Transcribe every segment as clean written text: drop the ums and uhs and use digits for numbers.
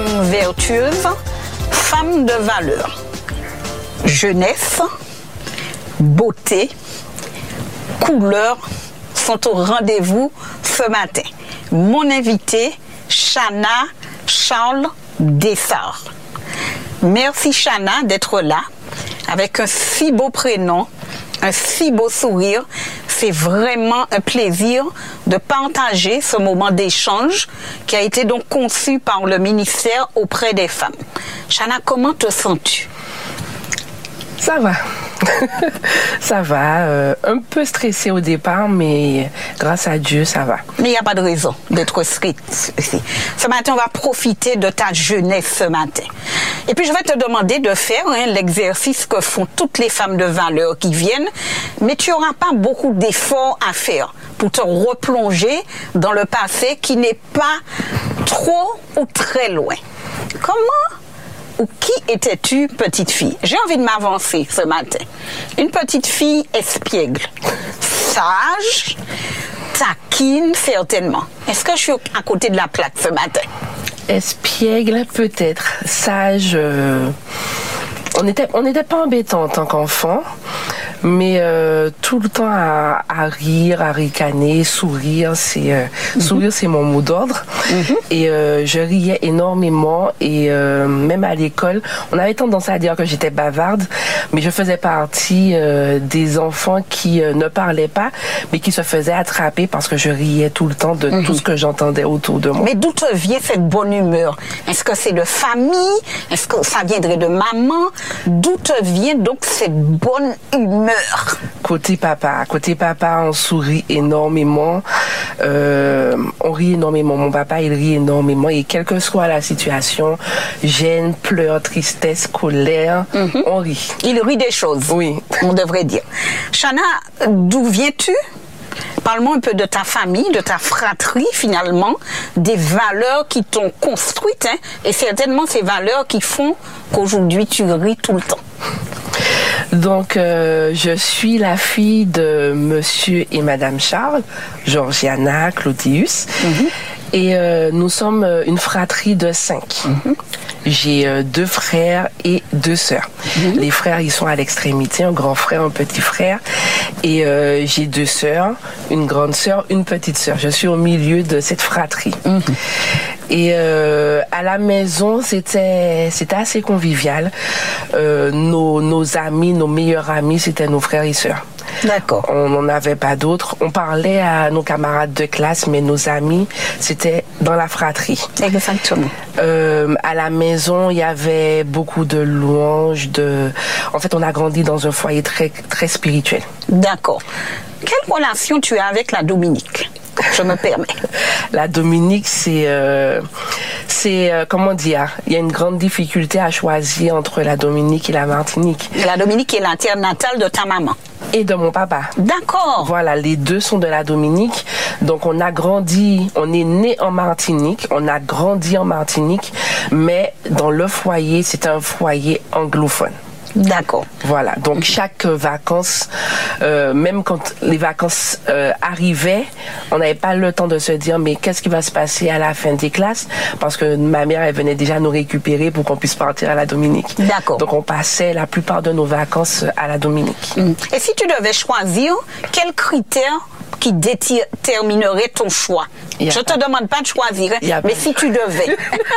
femme vertueuse, femme de valeur. Jeunesse, beauté, couleur sont au rendez-vous ce matin. Mon invité, Chana Charles Dessart. Merci Chana d'être là avec un si beau prénom, un si beau sourire. C'est vraiment un plaisir de partager ce moment d'échange qui a été donc conçu par le ministère auprès des femmes. Chana, comment te sens-tu? Ça va. Ça va. Un peu stressée au départ, mais grâce à Dieu, ça va. Mais il n'y a pas de raison d'être stressée. Ce matin, on va profiter de ta jeunesse ce matin. Et puis, je vais te demander de faire l'exercice que font toutes les femmes de valeur qui viennent, mais tu n'auras pas beaucoup d'efforts à faire pour te replonger dans le passé qui n'est pas trop ou très loin. Comment ou qui étais-tu, petite fille? J'ai envie de m'avancer ce matin. Une petite fille espiègle, sage, taquine certainement. Est-ce que je suis à côté de la plaque ce matin? Espiègle, peut-être. Sage, on n'était pas embêtant en tant qu'enfant, mais tout le temps à rire, à ricaner, sourire, sourire c'est mon mot d'ordre. Et je riais énormément et même à l'école, on avait tendance à dire que j'étais bavarde, mais je faisais partie des enfants qui ne parlaient pas, mais qui se faisaient attraper parce que je riais tout le temps de tout ce que j'entendais autour de moi. Mais d'où te vient cette bonne humeur? Est-ce que c'est de famille? Est-ce que ça viendrait de maman? D'où te vient donc cette bonne humeur? Côté papa, on sourit énormément, on rit énormément. Mon papa, il rit énormément et quelle que soit la situation, gêne, pleurs, tristesse, colère, on rit. Il rit des choses. Oui. On devrait dire. Chana, d'où viens-tu? Parle-moi un peu de ta famille, de ta fratrie finalement, des valeurs qui t'ont construite, et certainement ces valeurs qui font qu'aujourd'hui tu ris tout le temps. Donc, je suis la fille de Monsieur et Madame Charles, Georgiana, Claudius, et nous sommes une fratrie de 5. J'ai 2 frères et 2 sœurs. Les frères, ils sont à l'extrémité, un grand frère, un petit frère. Et j'ai 2 sœurs, une grande sœur, une petite sœur. Je suis au milieu de cette fratrie. Et à la maison, c'était assez convivial. Nos amis, nos meilleurs amis, c'était nos frères et sœurs. D'accord. On n'en avait pas d'autres. On parlait à nos camarades de classe, mais nos amis, c'était dans la fratrie. Exactement. À la maison, il y avait beaucoup de louanges. En fait, on a grandi dans un foyer très, très spirituel. D'accord. Quelle relation tu as avec la Dominique? Je me permets. La Dominique, c'est comment dire, il y a une grande difficulté à choisir entre la Dominique et la Martinique. La Dominique est la terre natale de ta maman. Et de mon papa. D'accord. Voilà, les deux sont de la Dominique. Donc on est né en Martinique, on a grandi en Martinique, mais dans le foyer, c'est un foyer anglophone. D'accord. Voilà, donc chaque vacances, même quand les vacances arrivaient, on n'avait pas le temps de se dire mais qu'est-ce qui va se passer à la fin des classes, parce que ma mère elle venait déjà nous récupérer pour qu'on puisse partir à la Dominique. D'accord. Donc on passait la plupart de nos vacances à la Dominique. Et si tu devais choisir, quels critères qui déterminerait ton choix? Je ne te demande pas de choisir, mais si tu devais.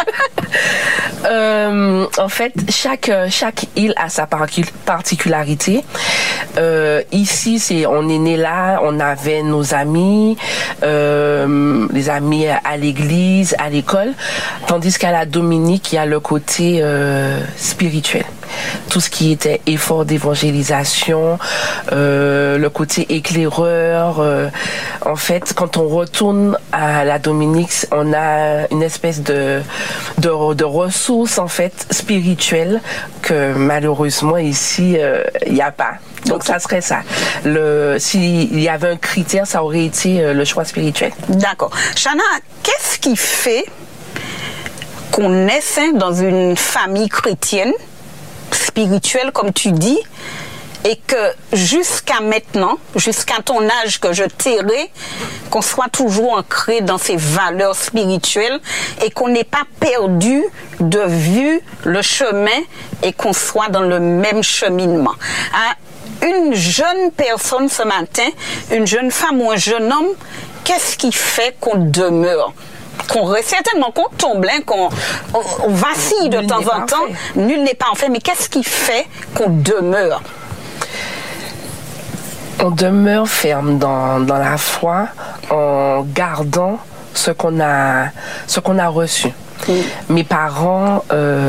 En fait, chaque île a sa particularité. Ici, on est né là, on avait nos amis, les amis à l'église, à l'école, tandis qu'à la Dominique, il y a le côté spirituel. Tout ce qui était effort d'évangélisation, le côté éclaireur. En fait, quand on retourne à la Dominique, on a une espèce de ressources en fait spirituelles que malheureusement ici il n'y a pas. Donc ça serait ça. S'il y avait un critère, ça aurait été le choix spirituel. D'accord. Chana, qu'est-ce qui fait qu'on naisse dans une famille chrétienne, spirituelle comme tu dis, et que jusqu'à maintenant, jusqu'à ton âge que je t'airai, qu'on soit toujours ancré dans ces valeurs spirituelles et qu'on n'ait pas perdu de vue le chemin et qu'on soit dans le même cheminement. Une jeune personne ce matin, une jeune femme ou un jeune homme, qu'est-ce qui fait qu'on demeure? Certainement qu'on tombe, qu'on vacille de temps en temps. Nul n'est pas en fait, mais qu'est-ce qui fait qu'on demeure? On demeure ferme dans la foi en gardant ce qu'on a reçu. Mes parents,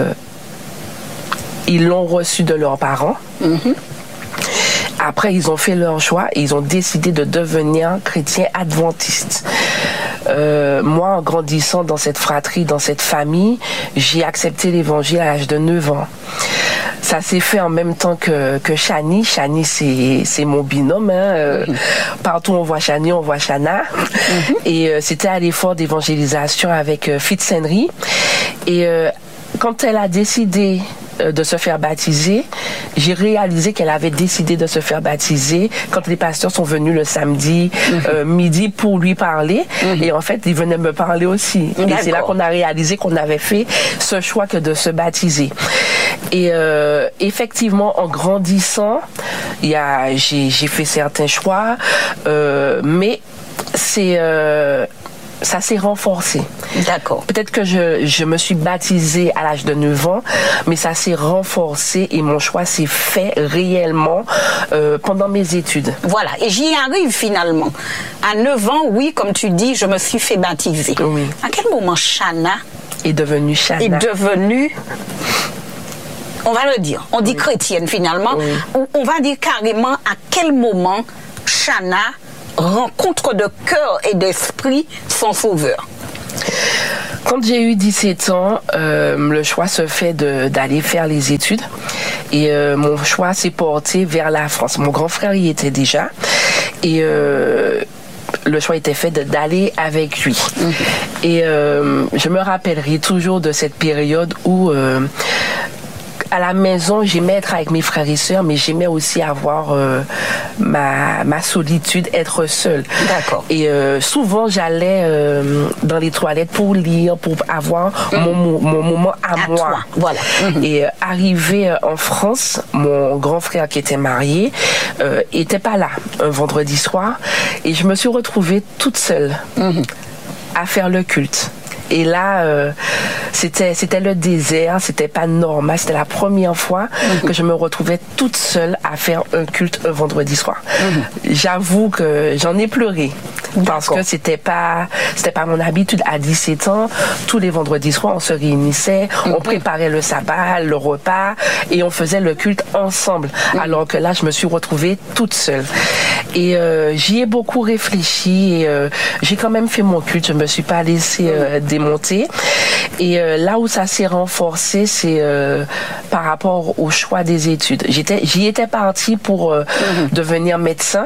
ils l'ont reçu de leurs parents. Après, ils ont fait leur choix et ils ont décidé de devenir chrétiens adventistes. Moi, en grandissant dans cette fratrie, dans cette famille, j'ai accepté l'évangile à l'âge de 9 ans. Ça s'est fait en même temps que Chani. Chani, c'est mon binôme. Partout où on voit Chani, on voit Chana. Et c'était à l'effort d'évangélisation avec Fitz Henry. Et quand elle a décidé de se faire baptiser, j'ai réalisé qu'elle avait décidé de se faire baptiser quand les pasteurs sont venus le samedi midi pour lui parler. Et en fait, ils venaient me parler aussi. Et c'est là qu'on a réalisé qu'on avait fait ce choix que de se baptiser. Et effectivement, en grandissant, j'ai fait certains choix, mais ça s'est renforcé. D'accord. Peut-être que je me suis baptisée à l'âge de 9 ans, mais ça s'est renforcé et mon choix s'est fait réellement pendant mes études. Voilà, et j'y arrive finalement. À 9 ans, oui, comme tu dis, je me suis fait baptiser. Oui. À quel moment Chana est devenue Chana? Est devenue, on va le dire, on dit chrétienne finalement, ou on va dire carrément à quel moment Chana rencontre de cœur et d'esprit son sauveur. Quand j'ai eu 17 ans, le choix se fait d'aller faire les études et mon choix s'est porté vers la France. Mon grand frère y était déjà et le choix était fait d'aller avec lui. Et je me rappellerai toujours de cette période où à la maison, j'aimais être avec mes frères et sœurs, mais j'aimais aussi avoir ma solitude, être seule. D'accord. Et souvent, j'allais dans les toilettes pour lire, pour avoir mon moment à moi. Toi. Voilà. Et arrivé en France, mon grand frère qui était marié était pas là un vendredi soir, et je me suis retrouvée toute seule à faire le culte. Et là, c'était le désert, c'était pas normal, c'était la première fois que je me retrouvais toute seule à faire un culte un vendredi soir. J'avoue que j'en ai pleuré parce que c'était pas mon habitude. À 17 ans, tous les vendredis soirs, on se réunissait, on préparait le sabbat, le repas et on faisait le culte ensemble. Alors que là, je me suis retrouvée toute seule. Et j'y ai beaucoup réfléchi et j'ai quand même fait mon culte, je me suis pas laissée démonter. Et là où ça s'est renforcé, c'est par rapport au choix des études. J'y étais partie pour devenir médecin.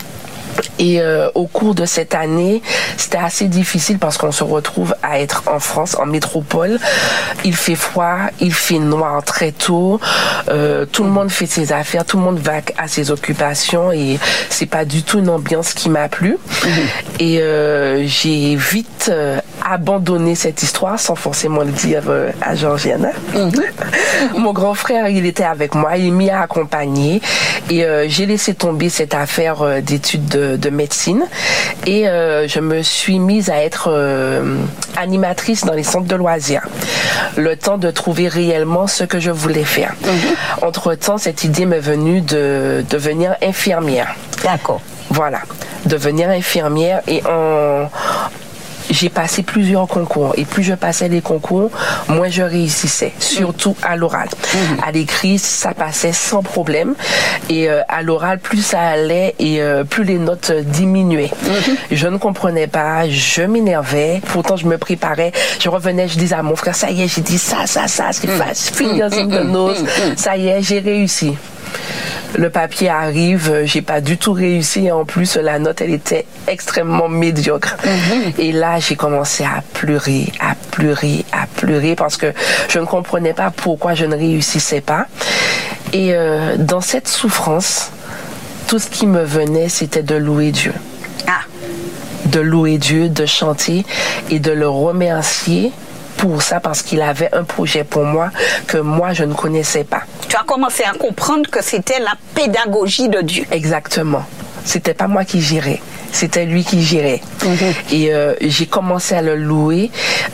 Et au cours de cette année, c'était assez difficile parce qu'on se retrouve à être en France, en métropole. Il fait froid, il fait noir très tôt. Tout le monde fait ses affaires, tout le monde va à ses occupations et c'est pas du tout une ambiance qui m'a plu. Et j'ai vite abandonné cette histoire sans forcément le dire à Georgiana. Mon grand frère, il était avec moi, il m'y a accompagné et j'ai laissé tomber cette affaire d'études de médecine et je me suis mise à être animatrice dans les centres de loisirs. Le temps de trouver réellement ce que je voulais faire. Entre-temps, cette idée m'est venue de devenir infirmière. D'accord. Voilà, devenir infirmière et j'ai passé plusieurs concours et plus je passais les concours, moins je réussissais, surtout à l'oral. À l'écrit, ça passait sans problème et à l'oral, plus ça allait et plus les notes diminuaient. Je ne comprenais pas, je m'énervais, pourtant je me préparais, je revenais, je disais à mon frère, ça y est, j'ai dit ça, c'est fast, fingers in the nose, ça y est, j'ai réussi. Le papier arrive, j'ai pas du tout réussi et en plus la note elle était extrêmement médiocre. Et là j'ai commencé à pleurer parce que je ne comprenais pas pourquoi je ne réussissais pas. Et dans cette souffrance, tout ce qui me venait, c'était de louer Dieu. Ah. De louer Dieu, de chanter et de le remercier pour ça, parce qu'il avait un projet pour moi que moi, je ne connaissais pas. Tu as commencé à comprendre que c'était la pédagogie de Dieu. Exactement. C'était pas moi qui gérais. C'était lui qui gérait. Et j'ai commencé à le louer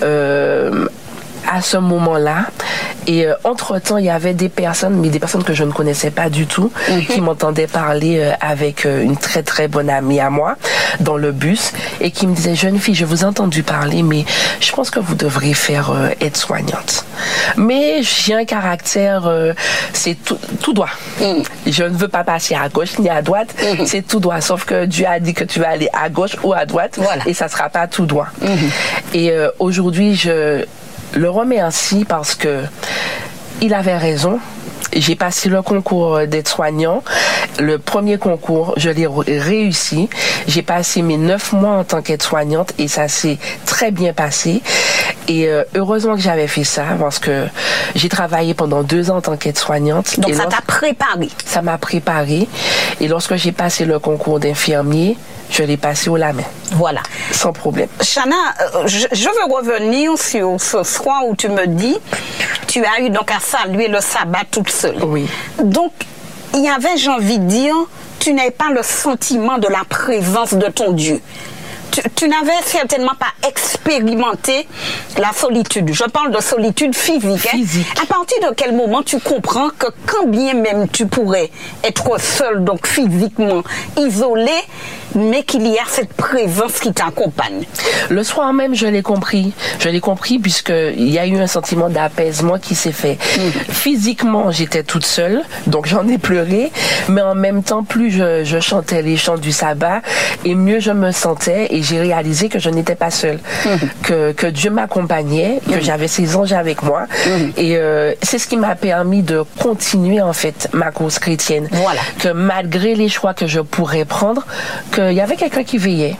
à ce moment-là. Et entre-temps, il y avait des personnes, mais des personnes que je ne connaissais pas du tout, qui m'entendaient parler avec une très très bonne amie à moi dans le bus et qui me disaient: jeune fille, je vous ai entendu parler, mais je pense que vous devriez faire aide-soignante. Mais j'ai un caractère, c'est tout droit. Je ne veux pas passer à gauche ni à droite, c'est tout droit. Sauf que Dieu a dit que tu vas aller à gauche ou à droite, et ça ne sera pas tout droit. Et aujourd'hui, je le remercie parce que il avait raison. J'ai passé le concours d'aide-soignant. Le premier concours, je l'ai réussi. J'ai passé mes 9 mois en tant qu'aide-soignante et ça s'est très bien passé. Et heureusement que j'avais fait ça parce que j'ai travaillé pendant 2 ans en tant qu'aide-soignante. Donc ça t'a préparé? Ça m'a préparé. Et lorsque j'ai passé le concours d'infirmier, je l'ai passé haut la main. Voilà. Sans problème. Chana, je veux revenir sur ce soir où tu me dis, tu as eu donc à saluer le sabbat toute seule. Oui. Donc, il y avait, j'ai envie de dire, tu n'avais pas le sentiment de la présence de ton Dieu. Tu n'avais certainement pas expérimenté la solitude. Je parle de solitude physique. Physique. À partir de quel moment tu comprends que quand bien même tu pourrais être seul, donc physiquement isolé, mais qu'il y a cette présence qui t'accompagne? Le soir même, je l'ai compris. Je l'ai compris puisqu'il y a eu un sentiment d'apaisement qui s'est fait. Physiquement, j'étais toute seule, donc j'en ai pleuré. Mais en même temps, plus je chantais les chants du sabbat, et mieux je me sentais. Et j'ai réalisé que je n'étais pas seule, que Dieu m'accompagnait, que j'avais ses anges avec moi. Et c'est ce qui m'a permis de continuer en fait ma course chrétienne. Voilà. Que malgré les choix que je pourrais prendre, qu'il y avait quelqu'un qui veillait.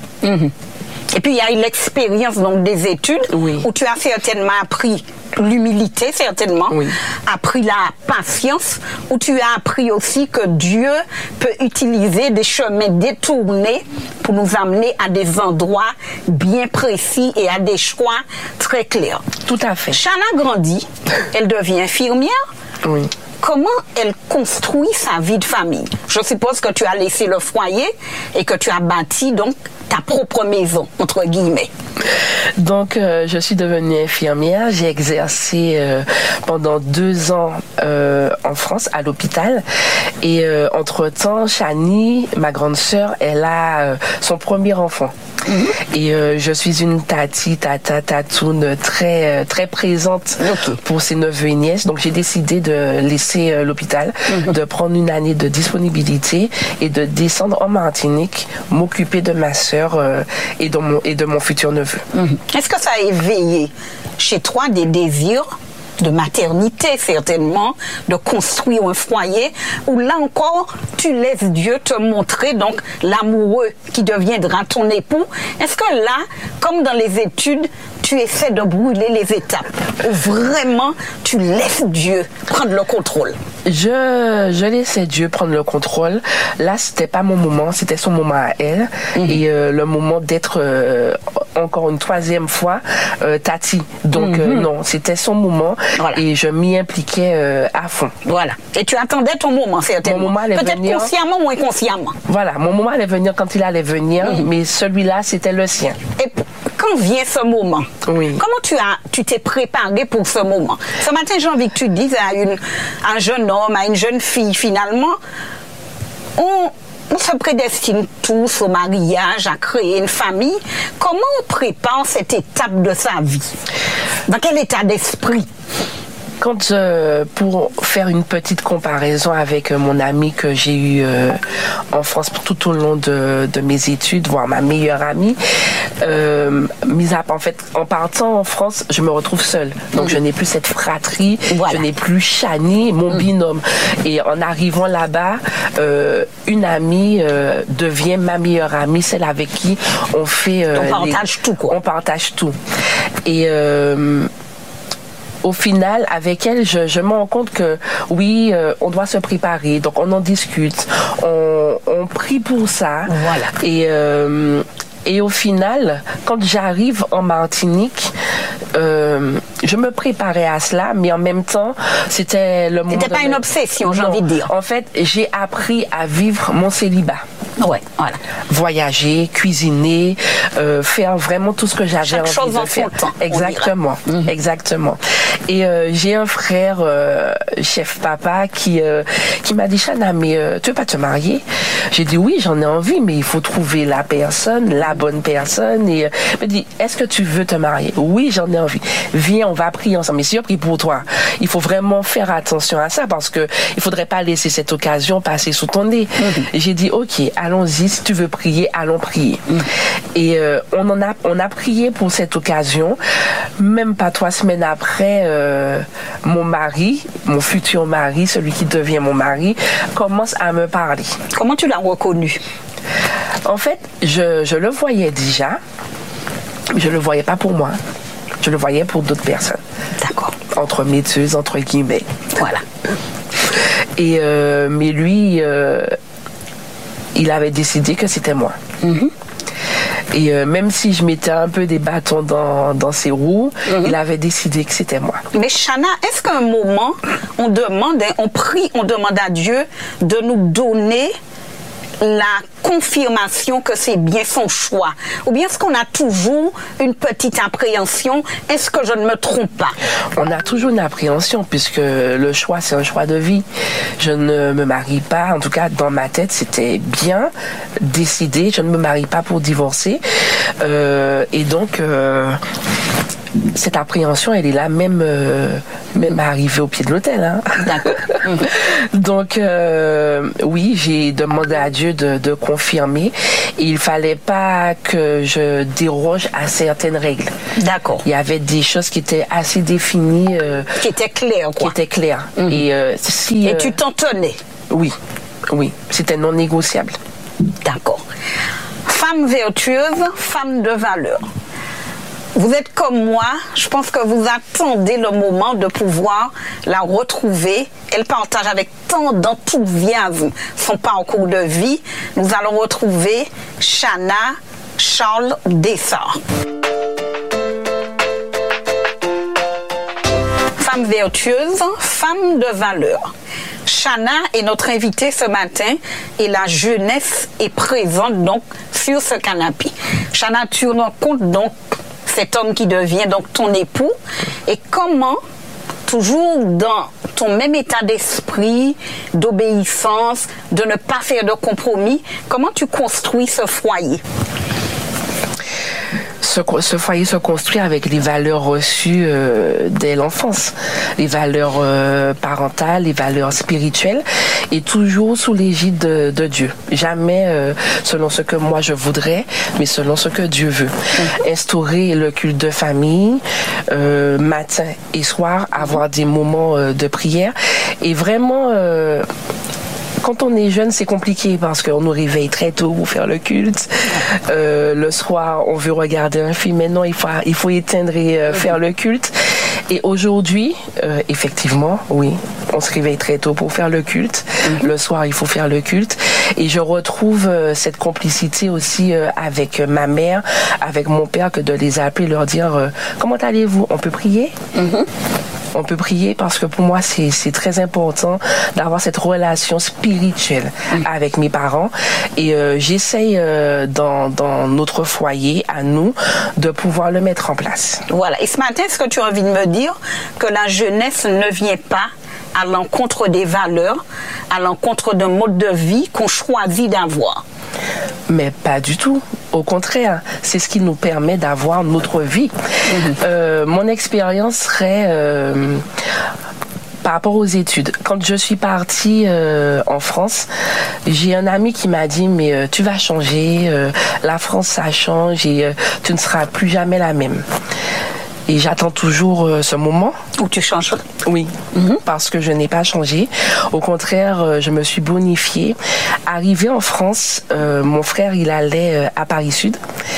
Et puis il y a eu l'expérience donc des études, où tu as certainement appris l'humilité, certainement, appris la patience, où tu as appris aussi que Dieu peut utiliser des chemins détournés pour nous amener à des endroits bien précis et à des choix très clairs. Tout à fait. Chana grandit, elle devient infirmière. Oui. Comment elle construit sa vie de famille? Je suppose que tu as laissé le foyer et que tu as bâti donc ta propre maison, entre guillemets. Donc, je suis devenue infirmière. J'ai exercé pendant 2 ans en France, à l'hôpital. Et entre-temps, Chani, ma grande sœur, elle a son premier enfant. Et je suis une tatoune très, très présente pour ses neveux et nièces. Donc, j'ai décidé de laisser l'hôpital, de prendre une année de disponibilité et de descendre en Martinique, m'occuper de ma sœur et de mon futur neveu. Est-ce que ça a éveillé chez toi des désirs de maternité, certainement, de construire un foyer, où là encore, tu laisses Dieu te montrer donc l'amoureux qui deviendra ton époux? Est-ce que là, comme dans les études, tu essaies de brûler les étapes, ou vraiment tu laisses Dieu prendre le contrôle? Je laissais Dieu prendre le contrôle. Là, c'était pas mon moment, c'était son moment à elle. Et le moment d'être encore une 3e fois Tati. Donc non, c'était son moment. Voilà. Et je m'y impliquais à fond. Voilà. Et tu attendais ton moment, certainement. Mon moment allait peut-être venir. Consciemment ou inconsciemment. Voilà, mon moment allait venir quand il allait venir, mais celui-là, c'était le sien. Et quand vient ce moment, comment tu t'es préparé pour ce moment? Ce matin, j'ai envie que tu dises à un jeune homme, à une jeune fille, finalement, on se prédestine tous au mariage, à créer une famille. Comment on prépare cette étape de sa vie? Dans quel état d'esprit? Quand pour faire une petite comparaison avec mon amie que j'ai eue en France tout au long de mes études, voire ma meilleure amie, en fait, en partant en France, je me retrouve seule. Donc je n'ai plus cette fratrie, je n'ai plus Chani, mon binôme. Et en arrivant là-bas, une amie devient ma meilleure amie, celle avec qui on fait... on partage tout, quoi. On partage tout. Et... au final, avec elle, je me rends compte que oui, on doit se préparer. Donc, on en discute. On prie pour ça. Voilà. Et au final, quand j'arrive en Martinique, je me préparais à cela, mais en même temps, c'était le moment. C'était pas une obsession, j'ai envie de dire. En fait, j'ai appris à vivre mon célibat. Ouais, voilà. Voyager, cuisiner, faire vraiment tout ce que j'avais envie chose de en faire. son temps, Exactement, exactement. Et j'ai un frère, chef papa, qui m'a dit, Chana, mais tu veux pas te marier? J'ai dit oui, j'en ai envie, mais il faut trouver la personne, la bonne personne. Et il me dit, est-ce que tu veux te marier? Oui, j'en ai envie. Viens, on va prier ensemble. Mais si je prie pour toi, il faut vraiment faire attention à ça parce que il faudrait pas laisser cette occasion passer sous ton nez. J'ai dit, ok, allons-y, si tu veux prier, allons prier. Et on a prié pour cette occasion. Même pas 3 semaines après, mon mari, mon futur mari, celui qui devient mon mari, commence à me parler. Comment tu l'as reconnu? En fait, je le voyais déjà. Je le voyais pas pour moi. Je le voyais pour d'autres personnes. D'accord. Entre méteuses, entre guillemets. Voilà. Et mais lui, il avait décidé que c'était moi. Et même si je mettais un peu des bâtons dans ses roues, il avait décidé que c'était moi. Mais Chana, est-ce qu'à un moment, on demande, on prie, on demande à Dieu de nous donner la confirmation que c'est bien son choix? Ou bien est-ce qu'on a toujours une petite appréhension? Est-ce que je ne me trompe pas? On a toujours une appréhension puisque le choix, c'est un choix de vie. Je ne me marie pas, en tout cas dans ma tête, c'était bien décidé. Je ne me marie pas pour divorcer. Et donc, cette appréhension, elle est là même arrivée au pied de l'autel. Hein. D'accord. Donc, oui, j'ai demandé à Dieu de confirmer. Et il fallait pas que je déroge à certaines règles. D'accord. Il y avait des choses qui étaient assez définies. Qui étaient claires, quoi. Qui étaient claires. Et si... Et tu t'en tenais? Oui, oui. C'était non négociable. D'accord. Femme vertueuse, femme de valeur. Vous êtes comme moi, je pense que vous attendez le moment de pouvoir la retrouver. Elle partage avec tant d'enthousiasme son parcours de vie. Nous allons retrouver Chana Charles Dessart. Femme vertueuse, femme de valeur. Chana est notre invitée ce matin et la jeunesse est présente donc sur ce canapé. Chana, tu rencontres donc cet homme qui devient donc ton époux, et comment, toujours dans ton même état d'esprit, d'obéissance, de ne pas faire de compromis, comment tu construis ce foyer? Ce foyer se construit avec les valeurs reçues dès l'enfance, les valeurs parentales, les valeurs spirituelles, et toujours sous l'égide de Dieu. Jamais selon ce que moi je voudrais, mais selon ce que Dieu veut. Instaurer le culte de famille, matin et soir, avoir des moments de prière, et vraiment... Quand on est jeune, c'est compliqué parce qu'on nous réveille très tôt pour faire le culte. Le soir, on veut regarder un film. Maintenant, il faut éteindre et faire le culte. Et aujourd'hui, effectivement, oui, on se réveille très tôt pour faire le culte. Le soir, il faut faire le culte. Et je retrouve cette complicité aussi avec ma mère, avec mon père, que de les appeler, leur dire comment allez-vous? On peut prier? On peut prier parce que pour moi, c'est très important d'avoir cette relation spirituelle avec mes parents. Et j'essaye dans notre foyer, à nous, de pouvoir le mettre en place. Voilà. Et ce matin, est-ce que tu as envie de me dire que la jeunesse ne vient pas à l'encontre des valeurs, à l'encontre d'un mode de vie qu'on choisit d'avoir? Mais pas du tout. Au contraire, c'est ce qui nous permet d'avoir notre vie. Mon expérience serait par rapport aux études. Quand je suis partie en France, j'ai un ami qui m'a dit mais tu vas changer, la France ça change et tu ne seras plus jamais la même. Et j'attends toujours ce moment. Où tu changes? Oui, parce que je n'ai pas changé. Au contraire, je me suis bonifiée. Arrivé en France, mon frère, il allait à Paris Sud.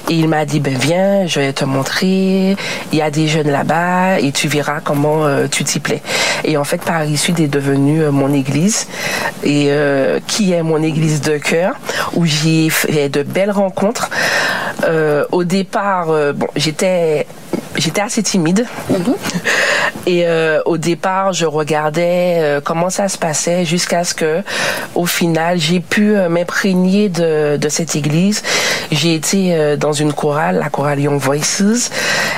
Et il m'a dit, ben viens, je vais te montrer. Il y a des jeunes là-bas et tu verras comment tu t'y plais. Et en fait, Paris Sud est devenu mon église, et qui est mon église de cœur, où j'ai fait de belles rencontres. Au départ, j'étais assez timide. Et au départ, je regardais comment ça se passait jusqu'à ce que, au final, j'ai pu m'imprégner de cette église. J'ai été dans une chorale, la chorale Young Voices.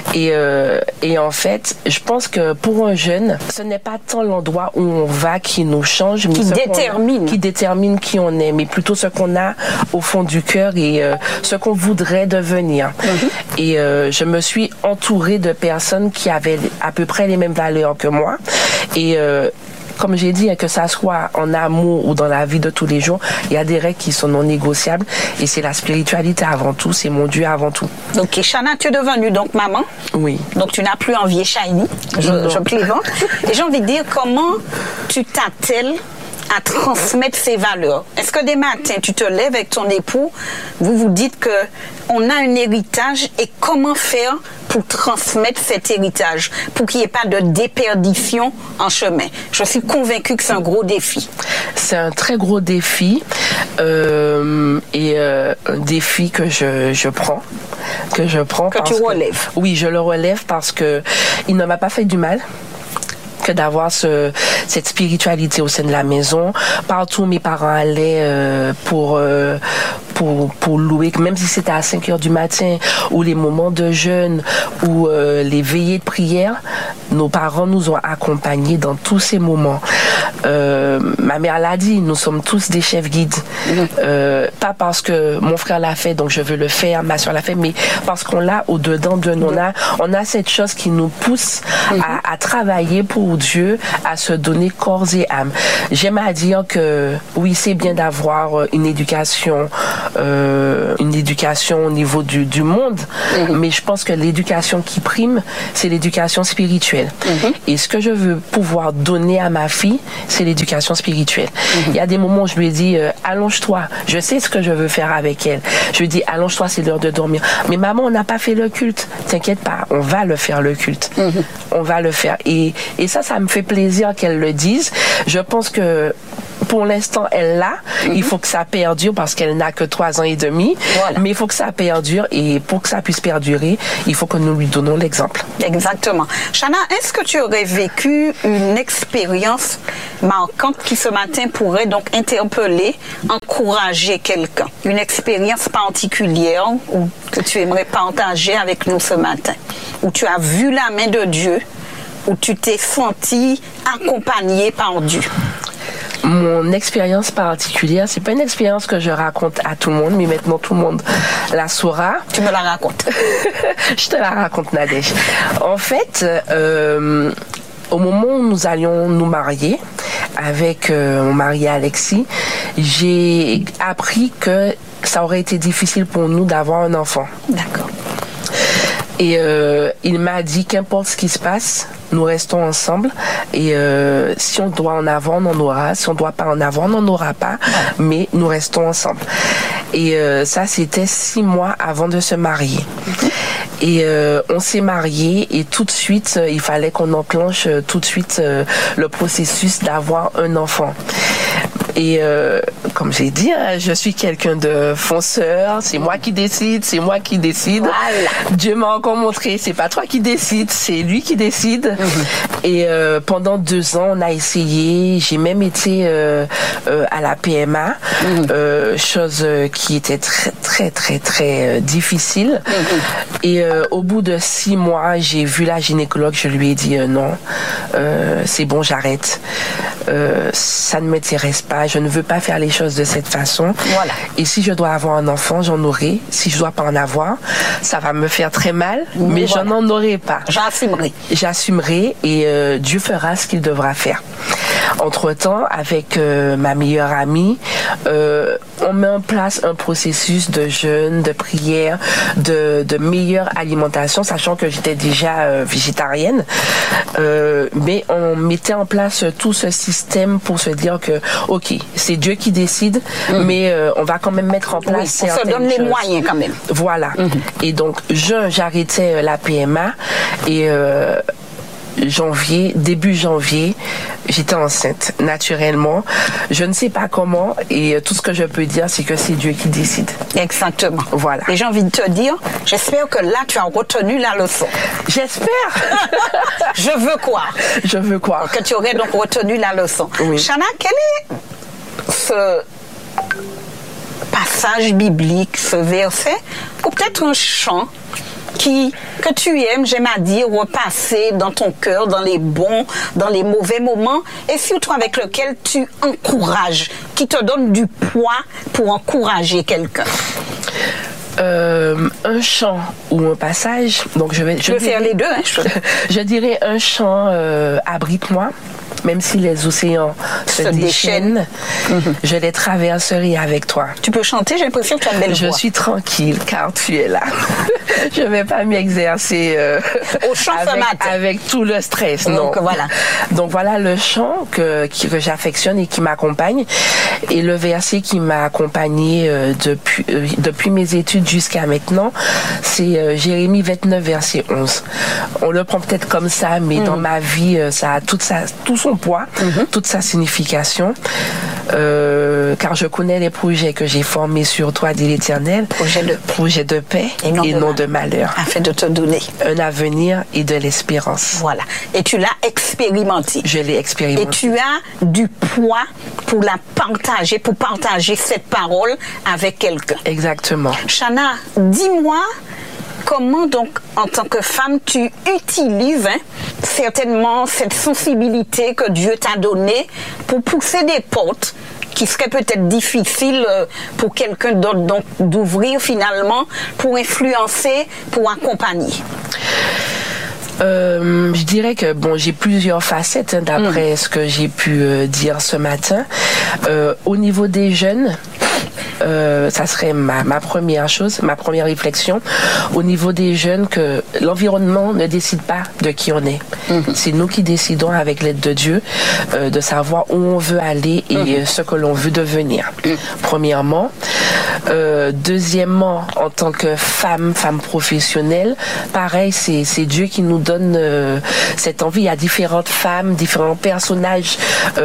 Et en fait, je pense que pour un jeune, ce n'est pas tant l'endroit où on va qui nous change, mais qui détermine qui on est, mais plutôt ce qu'on a au fond du cœur et ce qu'on voudrait devenir. Et je me suis entourée de personnes qui avaient à peu près les mêmes valeurs que moi. Et comme j'ai dit, que ça soit en amour ou dans la vie de tous les jours, il y a des règles qui sont non négociables, et c'est la spiritualité avant tout, c'est mon Dieu avant tout. Donc, Shana, tu es devenue donc maman. Oui. Donc, tu n'as plus envié Shiny, je plaisante. Et j'ai envie de dire, comment tu t'attelles à transmettre ces valeurs? Est-ce que des matins, tu te lèves avec ton époux, vous vous dites que on a un héritage, et comment faire pour transmettre cet héritage, pour qu'il n'y ait pas de déperdition en chemin? Je suis convaincue que c'est un gros défi. C'est un très gros défi, et un défi que je prends. Que tu relèves. Oui, je le relève parce que il ne m'a pas fait du mal que d'avoir cette spiritualité au sein de la maison. Partout, mes parents allaient pour louer, même si c'était à 5h du matin, ou les moments de jeûne, ou les veillées de prière, nos parents nous ont accompagnés dans tous ces moments. Ma mère l'a dit, nous sommes tous des chefs guides. Pas parce que mon frère l'a fait, donc je veux le faire, ma soeur l'a fait, mais parce qu'on l'a au-dedans de nous. On a cette chose qui nous pousse à travailler pour Dieu, à se donner corps et âme. J'aime à dire que oui, c'est bien d'avoir une éducation au niveau du monde, mais je pense que l'éducation qui prime, c'est l'éducation spirituelle. Et ce que je veux pouvoir donner à ma fille, c'est l'éducation spirituelle. Il y a des moments où je lui dis, allonge-toi, je sais ce que je veux faire avec elle. Je lui dis, allonge-toi, c'est l'heure de dormir. Mais maman, on n'a pas fait le culte. T'inquiète pas, on va le faire, le culte. On va le faire. Et ça me fait plaisir qu'elle le dise. Je pense que pour l'instant, elle l'a. Il faut que ça perdure parce qu'elle n'a que 3 ans et demi. Voilà. Mais il faut que ça perdure, et pour que ça puisse perdurer, il faut que nous lui donnons l'exemple. Exactement. Shana, est-ce que tu aurais vécu une expérience marquante qui ce matin pourrait donc interpeller, encourager quelqu'un? Une expérience particulière ou que tu aimerais partager avec nous ce matin? Où tu as vu la main de Dieu, où tu t'es senti accompagné par Dieu? Mon expérience particulière, c'est pas une expérience que je raconte à tout le monde, mais maintenant tout le monde la saura. Tu me la racontes. Je te la raconte, Nadège. En fait, au moment où nous allions nous marier avec mon mari Alexis, j'ai appris que ça aurait été difficile pour nous d'avoir un enfant. D'accord. Et il m'a dit, qu'importe ce qui se passe, nous restons ensemble, et si on doit en avoir, on en aura, si on doit pas en avoir, on n'en aura pas, mais nous restons ensemble. Et ça, c'était 6 mois avant de se marier. Et on s'est mariés, et tout de suite, il fallait qu'on enclenche tout de suite le processus d'avoir un enfant. Et comme j'ai dit, je suis quelqu'un de fonceur, c'est moi qui décide, c'est moi qui décide. Voilà. Dieu m'a encore montré, c'est pas toi qui décides, c'est lui qui décide. Et pendant 2 ans, on a essayé, j'ai même été à la PMA, chose qui était très difficile. Et au bout de 6 mois, j'ai vu la gynécologue, je lui ai dit non, c'est bon, j'arrête. Ça ne m'intéresse pas, je ne veux pas faire les choses de cette façon. Voilà. Et si je dois avoir un enfant, j'en aurai. Si je dois pas en avoir, ça va me faire très mal, mais voilà, je n'en aurai pas. J'assumerai. J'assumerai, et et Dieu fera ce qu'il devra faire. Entre-temps, avec ma meilleure amie, on met en place un processus de jeûne, de prière, de meilleure alimentation, sachant que j'étais déjà végétarienne. Mais on mettait en place tout ce système pour se dire que, ok, c'est Dieu qui décide, mais on va quand même mettre en place certaines choses. On se donne les moyens quand même. Voilà. Et donc, j'arrêtais la PMA et début janvier, j'étais enceinte naturellement. Je ne sais pas comment et tout ce que je peux dire, c'est que c'est Dieu qui décide. Exactement. Voilà. Et j'ai envie de te dire, j'espère que là, tu as retenu la leçon. J'espère. Je veux croire. Je veux croire. Que tu aurais donc retenu la leçon. Oui. Chana, quel est ce passage biblique, ce verset, ou peut-être un chant que tu aimes, j'aime à dire, repasser dans ton cœur, dans les bons, dans les mauvais moments, et surtout avec lequel tu encourages, qui te donne du poids pour encourager quelqu'un. Un chant ou un passage, donc je peux faire les deux. Hein, je dirais un chant, abrite-moi. Même si les océans se déchaînent, je les traverserai avec toi. Tu peux chanter, j'ai l'impression que tu as une belle voix. Je suis tranquille car tu es là. Je ne vais pas m'exercer au chant ce matin. Avec tout le stress. Donc, non. voilà. Donc voilà le chant que j'affectionne et qui m'accompagne. Et le verset qui m'a accompagné depuis mes études jusqu'à maintenant, c'est Jérémie 29, verset 11. On le prend peut-être comme ça, mais dans ma vie, ça a tout son poids, toute sa signification, car je connais les projets que j'ai formés sur toi, dit l'Éternel, projet de paix et non de malheur, afin de te donner un avenir et de l'espérance. Voilà. Et tu l'as expérimenté. Je l'ai expérimenté. Et tu as du poids pour la partager, pour partager cette parole avec quelqu'un. Exactement. Chana, dis-moi, comment donc, en tant que femme, tu utilises certainement cette sensibilité que Dieu t'a donnée pour pousser des portes qui seraient peut-être difficiles pour quelqu'un d'autre, donc d'ouvrir finalement, pour influencer, pour accompagner? Je dirais que j'ai plusieurs facettes d'après ce que j'ai pu dire ce matin. Au niveau des jeunes, ça serait ma première chose, ma première réflexion. Au niveau des jeunes, que l'environnement ne décide pas de qui on est. C'est nous qui décidons avec l'aide de Dieu de savoir où on veut aller et ce que l'on veut devenir. Premièrement. Deuxièmement, en tant que femme professionnelle, pareil, c'est Dieu qui nous donne cette envie. Il y a différentes femmes, différents personnages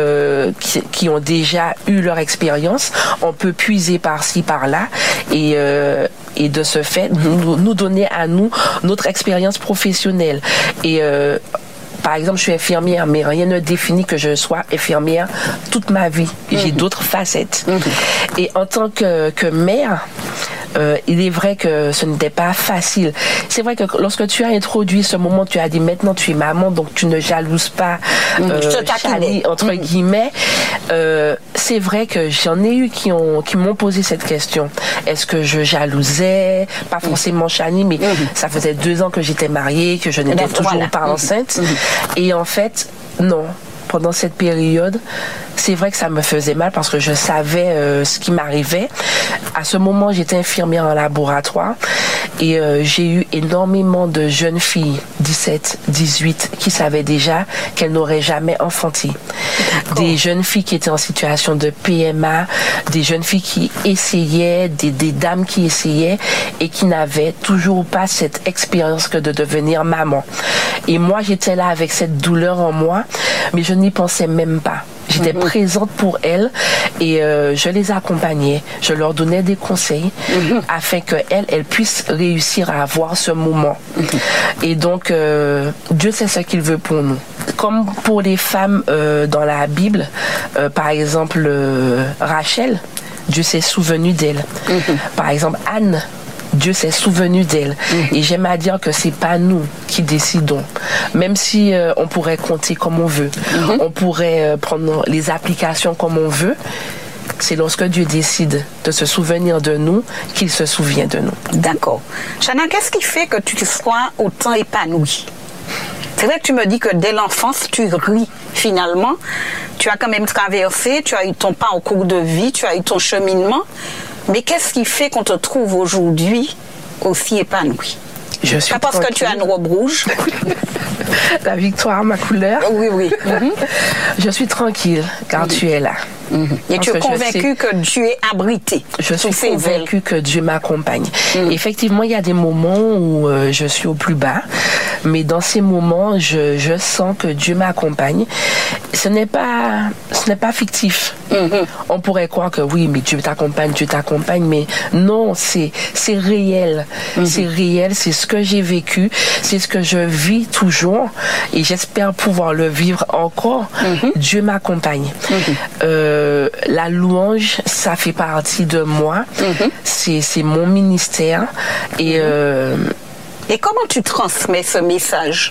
qui ont déjà eu leur expérience. On peut puiser par-ci, par-là et de ce fait, nous donner à nous notre expérience professionnelle. Et par exemple, je suis infirmière, mais rien ne définit que je sois infirmière toute ma vie. J'ai d'autres facettes. Et en tant que mère, il est vrai que ce n'était pas facile. C'est vrai que lorsque tu as introduit ce moment, tu as dit maintenant tu es maman, donc tu ne jalouses pas Chani, entre guillemets. C'est vrai que j'en ai eu qui m'ont posé cette question. Est-ce que je jalousais? Pas forcément Chani, mais ça faisait 2 ans que j'étais mariée, que je n'étais toujours pas enceinte. Et en fait, non. Pendant cette période, c'est vrai que ça me faisait mal parce que je savais ce qui m'arrivait. À ce moment, j'étais infirmière en laboratoire et j'ai eu énormément de jeunes filles, 17, 18, qui savaient déjà qu'elles n'auraient jamais enfanté. Des jeunes filles qui étaient en situation de PMA, des jeunes filles qui essayaient, des dames qui essayaient et qui n'avaient toujours pas cette expérience que de devenir maman. Et moi, j'étais là avec cette douleur en moi, mais je n'y pensais même pas. J'étais présente pour elles et je les accompagnais. Je leur donnais des conseils afin qu'elles puissent réussir à avoir ce moment. Et donc, Dieu sait ce qu'il veut pour nous. Comme pour les femmes dans la Bible, par exemple Rachel, Dieu s'est souvenu d'elle. Par exemple Anne, Dieu s'est souvenu d'elle. Et j'aime à dire que c'est pas nous qui décidons. Même si on pourrait compter comme on veut, on pourrait prendre les applications comme on veut, c'est lorsque Dieu décide de se souvenir de nous qu'il se souvient de nous. D'accord. Chana, qu'est-ce qui fait que tu sois autant épanouie? C'est vrai que tu me dis que dès l'enfance, tu ris finalement. Tu as quand même traversé, tu as eu ton parcours de vie, tu as eu ton cheminement. Mais qu'est-ce qui fait qu'on te trouve aujourd'hui aussi épanoui? Je suis pas parce que tu as une robe rouge. La victoire, ma couleur. Oui, oui. Je suis tranquille car tu es là. Et tu es convaincu que Dieu est abrité. Je suis convaincu que Dieu m'accompagne. Effectivement, il y a des moments où je suis au plus bas, mais dans ces moments, je sens que Dieu m'accompagne. Ce n'est pas fictif. On pourrait croire que oui, mais Dieu t'accompagne, mais non, c'est réel. C'est réel, c'est ce que j'ai vécu, c'est ce que je vis toujours et j'espère pouvoir le vivre encore. Dieu m'accompagne. La louange, ça fait partie de moi. C'est mon ministère. Et comment tu transmets ce message?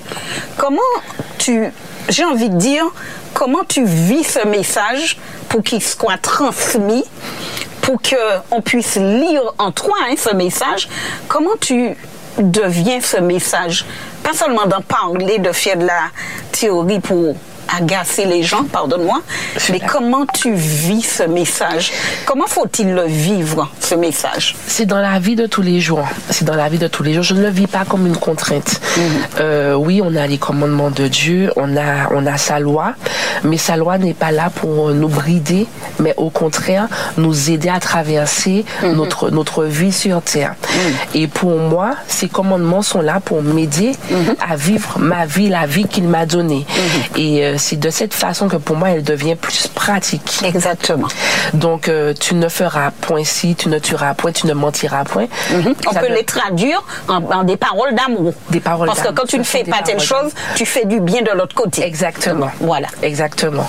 J'ai envie de dire, comment tu vis ce message pour qu'il soit transmis, pour qu'on puisse lire en toi ce message? Comment tu deviens ce message? Pas seulement d'en parler, de faire de la théorie pour agacer les gens, pardonne-moi, mais comment tu vis ce message? Comment faut-il le vivre, ce message? C'est dans la vie de tous les jours. C'est dans la vie de tous les jours. Je ne le vis pas comme une contrainte. Oui, on a les commandements de Dieu, on a sa loi, mais sa loi n'est pas là pour nous brider, mais au contraire, nous aider à traverser notre vie sur terre. Et pour moi, ces commandements sont là pour m'aider à vivre ma vie, la vie qu'il m'a donnée. Et c'est de cette façon que pour moi, elle devient plus pratique. Exactement. Donc, tu ne feras point ci, tu ne tueras point, tu ne mentiras point. On peut les traduire en des paroles d'amour. Des paroles Parce que quand tu ne fais pas telle chose, tu fais du bien de l'autre côté. Exactement. Voilà. Exactement.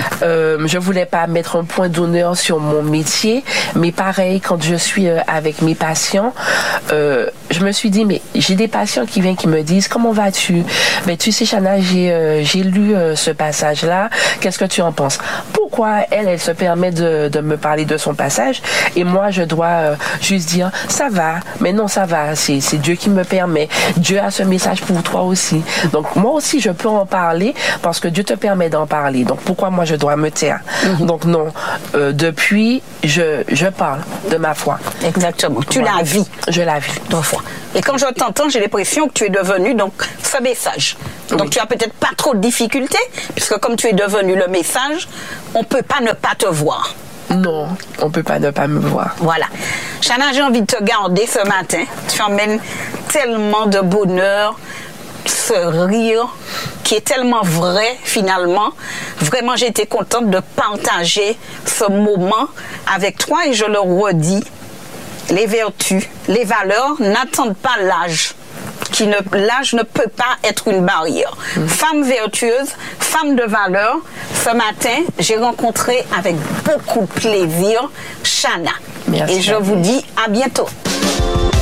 Je voulais pas mettre un point d'honneur sur mon métier, mais pareil, quand je suis avec mes patients, je me suis dit, mais j'ai des patients qui viennent qui me disent, comment vas-tu? Mais tu sais, Chana, j'ai lu ce passage-là, qu'est-ce que tu en penses? Pourquoi elle se permet de me parler de son passage et moi je dois juste dire ça va, mais non ça va, c'est Dieu qui me permet, Dieu a ce message pour toi aussi, donc moi aussi je peux en parler parce que Dieu te permet d'en parler, donc pourquoi moi je dois me taire? Donc non, depuis je parle de ma foi. Exactement, tu la vis. Je la vis. Ta foi. Et quand je t'entends, j'ai l'impression que tu es devenu donc ce message. Donc tu as peut-être pas trop de difficultés, puisque comme tu es devenu le message, on peut pas ne pas te voir. Non, on peut pas ne pas me voir. Voilà. Chana, j'ai envie de te garder ce matin. Tu emmènes tellement de bonheur, ce rire qui est tellement vrai finalement. Vraiment, j'ai été contente de partager ce moment avec toi et je le redis. Les vertus, les valeurs n'attendent pas l'âge. L'âge ne peut pas être une barrière. Femme vertueuse, femme de valeur. Ce matin, j'ai rencontré avec beaucoup de plaisir Chana. Merci. Et je vous dis à bientôt.